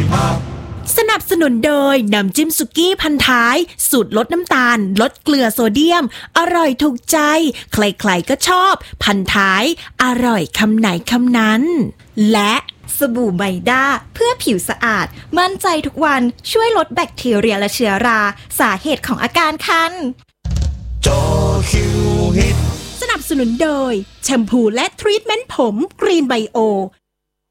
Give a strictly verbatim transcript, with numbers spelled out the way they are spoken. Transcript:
สนับสนุนโดยน้ำจิ้มสุกี้พันท้ายสูตรลดน้ำตาลลดเกลือโซเดียมอร่อยถูกใจใครๆก็ชอบพันท้ายอร่อยคำไหนคำนั้นและสบู่ไมด้าเพื่อผิวสะอาดมั่นใจทุกวันช่วยลดแบคทีเรียและเชื้อราสาเหตุของอาการคันจอคิวฮิตสนับสนุนโดยแชมพูและทรีทเมนต์ผมกรีนไบโอ